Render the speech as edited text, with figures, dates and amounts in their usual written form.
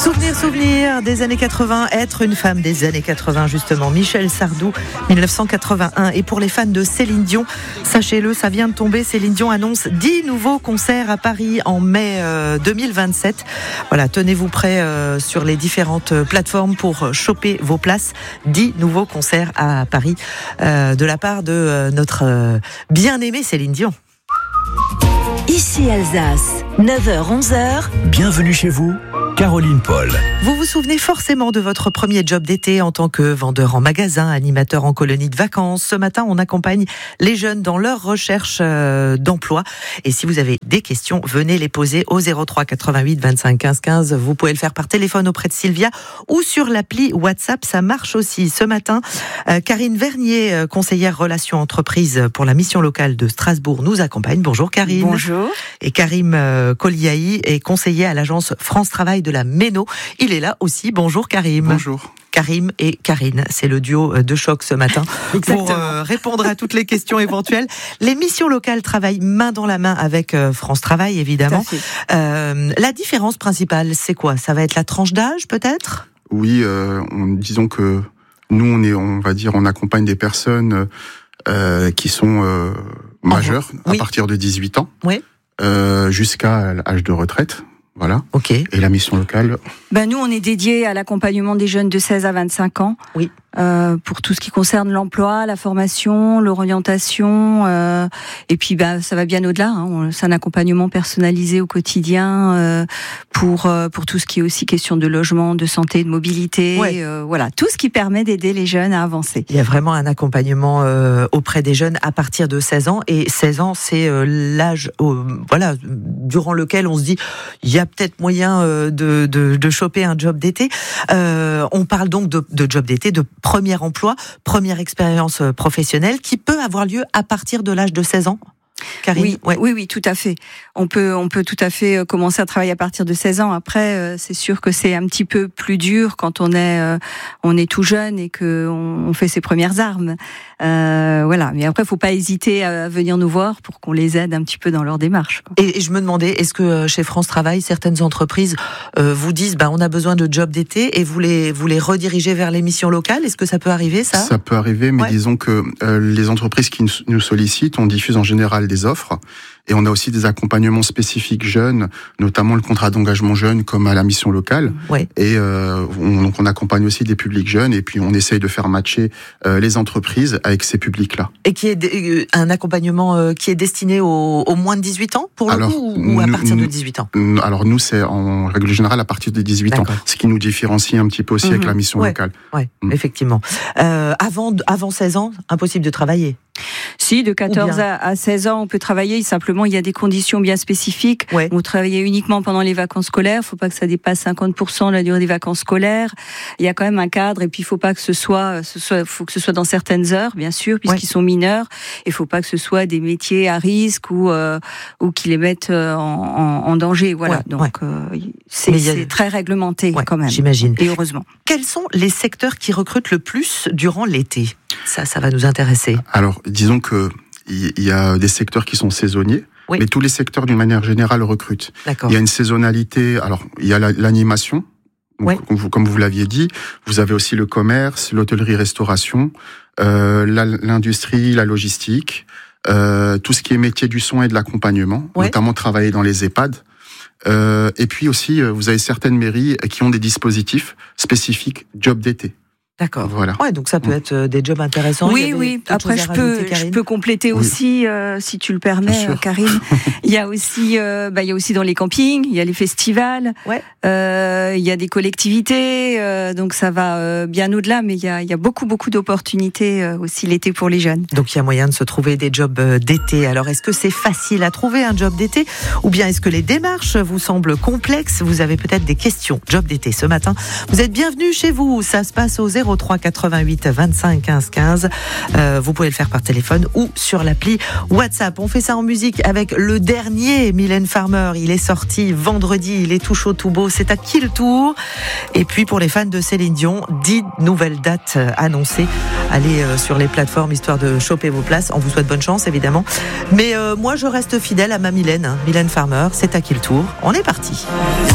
Souvenir des années 80, être une femme des années 80 justement. Michel Sardou, 1981. Et pour les fans de Céline Dion, sachez-le, ça vient de tomber. Céline Dion annonce 10 nouveaux concerts à Paris en mai 2027. Voilà, tenez-vous prêts sur les différentes plateformes pour choper vos places. 10 nouveaux concerts à Paris de la part de notre bien-aimée Céline Dion. Ici Alsace, 9h-11h. Bienvenue chez vous, Caroline Paul. Vous vous souvenez forcément de votre premier job d'été en tant que vendeur en magasin, animateur en colonie de vacances. Ce matin, on accompagne les jeunes dans leur recherche d'emploi. Et si vous avez des questions, venez les poser au 03 88 25 15 15. Vous pouvez le faire par téléphone auprès de Sylvia ou sur l'appli WhatsApp. Ça marche aussi. Ce matin, Karine Vernier, conseillère relations entreprises pour la mission locale de Strasbourg, nous accompagne. Bonjour Karine. Bonjour. Et Karim Koliaï est conseiller à l'agence France Travail de la Méno. Il est là aussi. Bonjour Karim. Bonjour. Karim et Karine, c'est le duo de choc ce matin pour répondre à toutes les questions éventuelles. Les missions locales travaillent main dans la main avec France Travail, évidemment. La différence principale, c'est quoi ? Ça va être la tranche d'âge, peut-être ? Oui, disons que nous, on accompagne des personnes qui sont majeures à partir de 18 ans, jusqu'à l'âge de retraite. Voilà. Ok. Et la mission locale. Nous, on est dédié à l'accompagnement des jeunes de 16 à 25 ans. Oui. Pour tout ce qui concerne l'emploi, la formation, l'orientation, et puis ça va bien au-delà. C'est un accompagnement personnalisé au quotidien pour tout ce qui est aussi question de logement, de santé, de mobilité. Voilà, tout ce qui permet d'aider les jeunes à avancer. Il y a vraiment un accompagnement auprès des jeunes à partir de 16 ans. Et 16 ans, c'est l'âge durant lequel on se dit il y a peut-être moyen de choper un job d'été. On parle donc de job d'été, de premier emploi, première expérience professionnelle qui peut avoir lieu à partir de l'âge de 16 ans. Karine, oui, tout à fait. On peut tout à fait commencer à travailler à partir de 16 ans. Après, c'est sûr que c'est un petit peu plus dur quand on est tout jeune et que on fait ses premières armes. Voilà. Mais après, faut pas hésiter à venir nous voir pour qu'on les aide un petit peu dans leur démarche. Et je me demandais, est-ce que chez France Travail, certaines entreprises vous disent, on a besoin de jobs d'été et vous les redirigez vers les missions locales ? Est-ce que ça peut arriver, ça ? Ça peut arriver, mais disons que les entreprises qui nous sollicitent, on diffuse en général des offres. Et on a aussi des accompagnements spécifiques jeunes, notamment le contrat d'engagement jeune comme à la mission locale. Et donc on accompagne aussi des publics jeunes et puis on essaye de faire matcher les entreprises avec ces publics-là. Et qui est un accompagnement qui est destiné aux moins de 18 ans pour le coup ou à partir de 18 ans ? Alors nous c'est en règle générale à partir de 18 ans, ce qui nous différencie un petit peu aussi avec la mission locale. Effectivement. Avant 16 ans, impossible de travailler. Si, de 14 à 16 ans, on peut travailler. Simplement, il y a des conditions bien spécifiques. On travaille uniquement pendant les vacances scolaires. Il ne faut pas que ça dépasse 50% de la durée des vacances scolaires. Il y a quand même un cadre. Et puis, il ne faut pas que faut que ce soit dans certaines heures, bien sûr, puisqu'ils sont mineurs. Et il ne faut pas que ce soit des métiers à risque ou qui les mettent en danger. Voilà. Donc, c'est très réglementé quand même. J'imagine. Et heureusement. Quels sont les secteurs qui recrutent le plus durant l'été ? Ça va nous intéresser. Alors, disons que il y a des secteurs qui sont saisonniers, mais tous les secteurs, d'une manière générale, recrutent. D'accord. Il y a une saisonnalité. Alors, il y a l'animation, comme vous l'aviez dit. Vous avez aussi le commerce, l'hôtellerie-restauration, l'industrie, la logistique, tout ce qui est métier du soin et de l'accompagnement, notamment travailler dans les EHPAD. Et puis aussi, vous avez certaines mairies qui ont des dispositifs spécifiques job d'été. D'accord. Voilà. Donc ça peut être des jobs intéressants. Oui. Après, je peux compléter aussi, si tu le permets, Karine. Il y a aussi dans les campings, il y a les festivals, il y a des collectivités, donc ça va bien au-delà, mais il y a beaucoup d'opportunités aussi l'été pour les jeunes. Donc il y a moyen de se trouver des jobs d'été. Alors est-ce que c'est facile à trouver un job d'été, ou bien est-ce que les démarches vous semblent complexes ? Vous avez peut-être des questions. Job d'été ce matin. Vous êtes bienvenus chez vous. Ça se passe au 03 88 25 15 15. Vous pouvez le faire par téléphone ou sur l'appli WhatsApp. On fait ça en musique avec le dernier Mylène Farmer. Il est sorti vendredi, il est tout chaud, tout beau. C'est à qui le tour ? Et puis pour les fans de Céline Dion, 10 nouvelles dates annoncées. Allez sur les plateformes histoire de choper vos places. On vous souhaite bonne chance évidemment. Mais moi je reste fidèle à ma Mylène Farmer. C'est à qui le tour ? On est parti.